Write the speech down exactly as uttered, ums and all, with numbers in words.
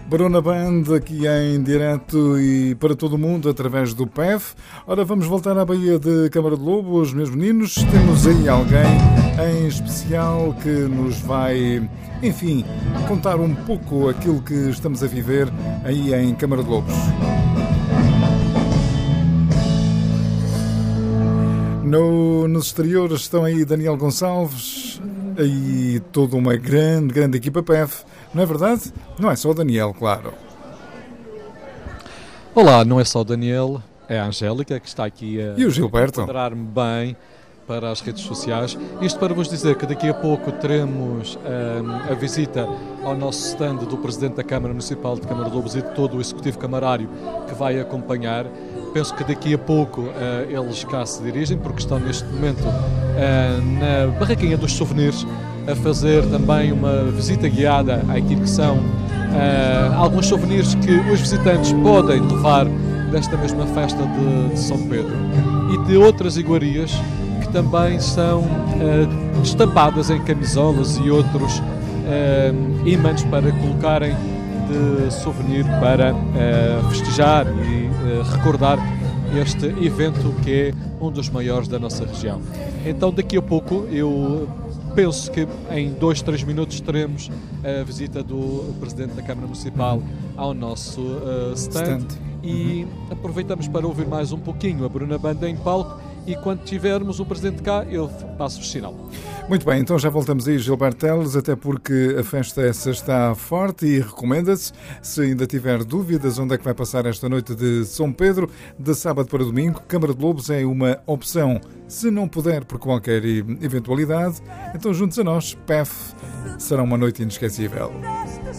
Bruna Band, aqui em direto e para todo o mundo através do P E F. Ora, vamos voltar à Baía de Câmara de Lobos, meus meninos. Temos aí alguém em especial que nos vai, enfim, contar um pouco aquilo que estamos a viver aí em Câmara de Lobos. No, nos exteriores estão aí Daniel Gonçalves e toda uma grande, grande equipa P E F. Não é verdade? Não é só o Daniel, claro. Olá, não é só o Daniel, é a Angélica que está aqui a, e o Gilberto? a encontrar-me bem para as redes sociais. Isto para vos dizer que daqui a pouco teremos um, a visita ao nosso stand do Presidente da Câmara Municipal de Câmara de Lobos e de todo o Executivo Camarário que vai acompanhar. Penso que daqui a pouco uh, eles cá se dirigem, porque estão neste momento uh, na barraquinha dos souvenirs a fazer também uma visita guiada àquilo que são uh, alguns souvenirs que os visitantes podem levar desta mesma festa de, de São Pedro e de outras iguarias que também são uh, estampadas em camisolas e outros uh, ímãs para colocarem de souvenir para uh, festejar e uh, recordar este evento que é um dos maiores da nossa região. Então daqui a pouco eu penso que em dois, três minutos teremos a visita do Presidente da Câmara Municipal ao nosso uh, stand, stand e uhum. aproveitamos para ouvir mais um pouquinho a Bruna Banda em palco e quando tivermos o Presidente cá eu passo o sinal. Muito bem, então já voltamos aí, Gilberto Teles, até porque a festa essa está forte e recomenda-se, se ainda tiver dúvidas onde é que vai passar esta noite de São Pedro, de sábado para domingo, Câmara de Lobos é uma opção. Se não puder, por qualquer eventualidade, então juntos a nós, P E F, será uma noite inesquecível.